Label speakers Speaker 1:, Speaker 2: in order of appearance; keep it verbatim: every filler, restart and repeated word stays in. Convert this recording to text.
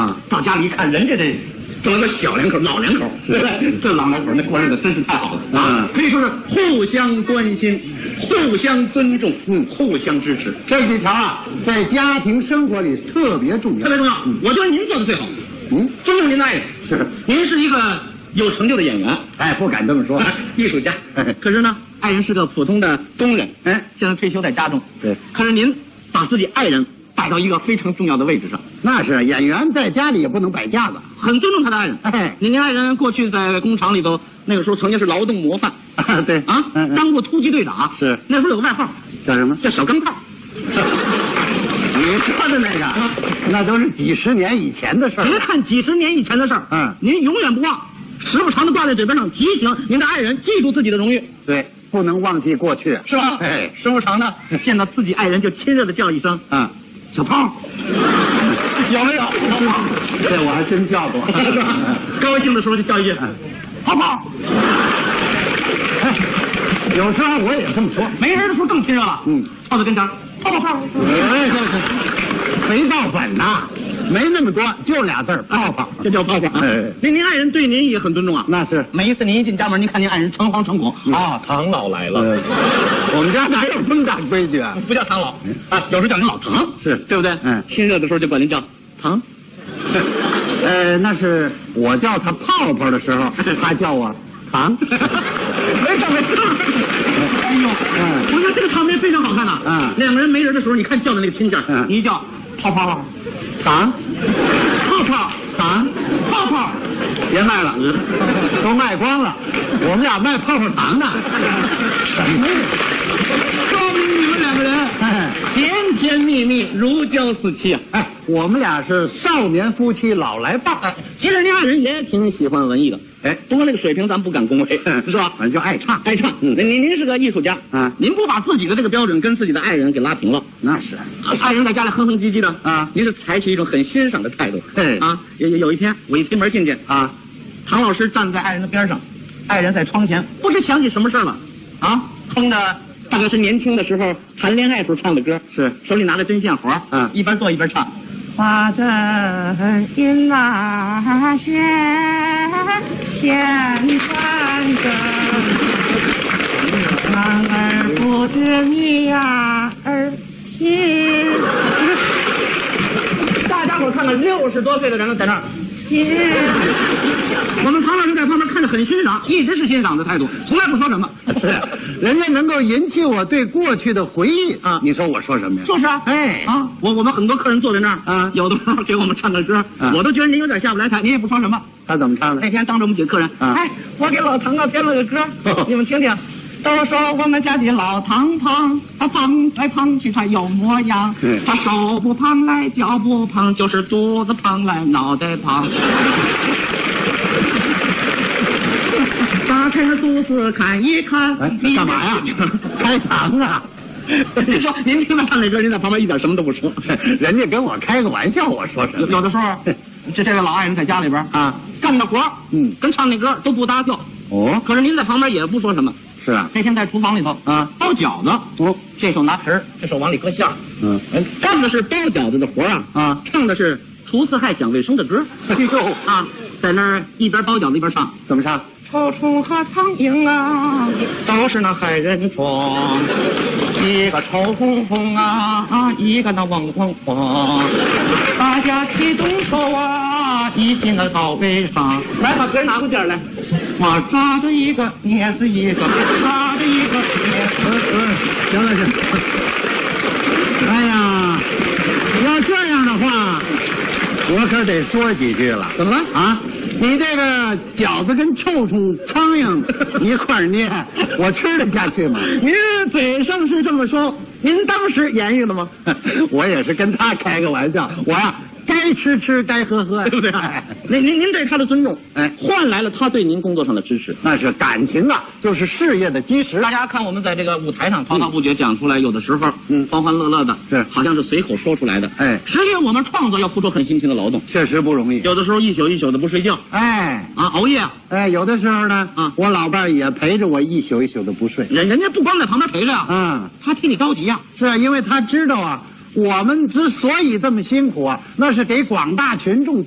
Speaker 1: 啊，到家里一看，人家这这么个小两口、老两口，对不对？这老两口那过日子真是太好了啊！可以说是互相关心、互相尊重、嗯，互相支持。
Speaker 2: 这几条啊，在家庭生活里特别重要，
Speaker 1: 特别重要。嗯、我觉得您做的最好。嗯，尊重您的爱人。
Speaker 2: 是，
Speaker 1: 您是一个有成就的演员。
Speaker 2: 哎，不敢这么说，
Speaker 1: 艺术家。可是呢，爱人是个普通的工人。哎，现在退休在家中。
Speaker 2: 对。
Speaker 1: 可是您把自己爱人摆到一个非常重要的位置上。
Speaker 2: 那是演员在家里也不能摆架子，
Speaker 1: 很尊重他的爱人。
Speaker 2: 哎，
Speaker 1: 您您爱人过去在工厂里头，那个时候曾经是劳动模范。
Speaker 2: 啊，对
Speaker 1: 啊，嗯、当过突击队长。
Speaker 2: 是，
Speaker 1: 那时候有个外号，
Speaker 2: 叫什么？
Speaker 1: 叫小钢炮。
Speaker 2: 你说的那个，啊、那都是几十年以前的事儿。
Speaker 1: 您看几十年以前的事儿，嗯，您永远不忘，时不常的挂在嘴边上，提醒您的爱人记住自己的荣誉。
Speaker 2: 对，不能忘记过去，
Speaker 1: 是吧？哎，时不常的见到自己爱人就亲热的叫一声，嗯，小炮。有没有？
Speaker 2: 这我还真叫过。
Speaker 1: 高兴的时候就叫一句泡泡。
Speaker 2: 哎，有时候我也这么说。
Speaker 1: 没人的时候更亲热了。嗯，靠在跟前，泡泡泡。
Speaker 2: 哎，没到本呐，没那么多，就俩字儿泡泡，
Speaker 1: 这叫泡泡啊。您您爱人对您也很尊重啊。
Speaker 2: 那是，
Speaker 1: 每一次您一进家门，您看您爱人诚惶诚恐啊，唐老来了。
Speaker 2: 我们家哪有这么大规矩啊？
Speaker 1: 不叫唐老啊，有时叫您老唐，
Speaker 2: 是
Speaker 1: 对不对？嗯，亲热的时候就管您叫唐。
Speaker 2: 呃，那是我叫他泡泡的时候，他叫我唐。
Speaker 1: 没事没事。哎呦，嗯，我说这个场面非常好看呐。嗯，两个人没人的时候，你看叫的那个亲劲儿，嗯，你一叫泡泡，
Speaker 2: 唐，
Speaker 1: 泡泡，
Speaker 2: 唐，
Speaker 1: 泡泡，
Speaker 2: 别卖了，都卖光了。我们俩卖泡泡糖呢。什么？
Speaker 1: 说明你们两个人，哎，甜甜蜜蜜，如胶似漆啊！
Speaker 2: 哎，我们俩是少年夫妻老来伴。
Speaker 1: 哎，其实您爱人也挺喜欢文艺的，哎，不过那个水平咱不敢恭维，是吧？
Speaker 2: 反正就爱唱，
Speaker 1: 爱唱。嗯，您您是个艺术家啊，您不把自己的这个标准跟自己的爱人给拉平了，
Speaker 2: 那是。
Speaker 1: 爱人在家里哼哼唧唧的啊，您是采取一种很欣赏的态度。
Speaker 2: 对
Speaker 1: 啊，有有一天我一推门进去啊，唐老师站在爱人的边上，爱人在窗前，不知想起什么事儿了，啊，哼着。大概是年轻的时候谈恋爱时候唱的歌，是手里拿着针线活，嗯，一边做一边唱。花针引那线，线穿针，男儿不知女呀儿心。大家伙看看，六十多岁的人了，在那儿。我们唐老师在旁边看着很欣赏，一直是欣赏的态度，从来不说什么。
Speaker 2: 是，人家能够引起我对过去的回忆啊！你说我说什么呀？
Speaker 1: 就是啊，
Speaker 2: 哎
Speaker 1: 啊，我我们很多客人坐在那儿啊，有的时候给我们唱个歌，啊、我都觉得您有点下不来台，您也不说什么。
Speaker 2: 他怎么唱的？
Speaker 1: 那天当着我们几个客人，啊、哎，我给老唐啊编了个歌，哦、你们听听。都说我们家的老唐胖，他胖来胖去他有模样，嗯、他手不胖来脚不胖，就是肚子胖来脑袋胖。打开了肚子看一看，
Speaker 2: 哎，干嘛呀？开膛啊！
Speaker 1: 您说您听他唱这歌，您在旁边一点什么都不说，
Speaker 2: 人家跟我开个玩笑，我说什么？
Speaker 1: 有的时候，这这位老爱人在家里边啊，干的活，嗯，跟唱那歌都不搭调。哦，可是您在旁边也不说什么。
Speaker 2: 是啊，
Speaker 1: 那天在厨房里头啊，包饺子，哦，这手拿盆儿，这手往里搁馅儿，嗯，干的是包饺子的活啊，啊，唱的是除四害讲卫生的歌。哎呦啊，在那儿一边包饺子一边唱，
Speaker 2: 怎么唱？
Speaker 1: 臭虫和苍蝇啊，都是那害人虫，一个臭烘烘啊，啊，一个那嗡嗡嗡，大家齐动手啊，一起那高背上，来把歌拿过点来。我抓着一个捏死一个，抓着一个捏死一个。
Speaker 2: 行了行了，哎呀，要这样的话，我可得说几句了。
Speaker 1: 怎么了
Speaker 2: 啊？你这个饺子跟臭虫、苍蝇一块儿捏，我吃得下去吗？
Speaker 1: 您嘴上是这么说，您当时言语了吗？
Speaker 2: 我也是跟他开个玩笑，我呀。该吃吃，该喝喝，
Speaker 1: 对不对？哎，您您您对他的尊重，哎，换来了他对您工作上的支持。
Speaker 2: 那是感情啊，就是事业的基石。
Speaker 1: 大家看我们在这个舞台上滔滔不绝讲出来，有的时候嗯欢欢乐乐的，是好像是随口说出来的。哎，实际我们创作要付出很辛勤的劳动，
Speaker 2: 确实不容易。
Speaker 1: 有的时候一宿一宿的不睡觉，
Speaker 2: 哎
Speaker 1: 啊熬夜，
Speaker 2: 哎有的时候呢啊我老伴儿也陪着我一宿一宿的不睡。
Speaker 1: 人人家不光在旁边陪着呀，嗯，他替你着急呀。
Speaker 2: 是啊，因为他知道啊。我们之所以这么辛苦啊，那是给广大群众